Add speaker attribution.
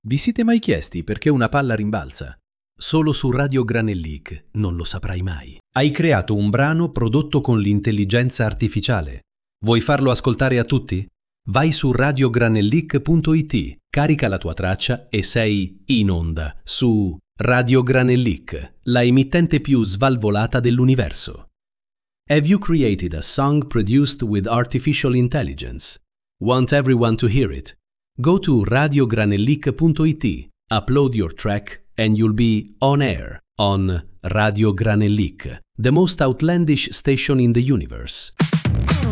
Speaker 1: Vi siete mai chiesti perché una palla rimbalza? Solo su Radio Granellic non lo saprai mai. Hai creato un brano prodotto con l'intelligenza artificiale. Vuoi farlo ascoltare a tutti? Vai su radiogranellic.it, carica la tua traccia e sei in onda su Radio Granellic, la emittente più svalvolata dell'universo. Have you created a song produced with artificial intelligence? Want everyone to hear it? Go to radiogranellic.it, upload your track and you'll be on air on Radio Granellic, the most outlandish station in the universe.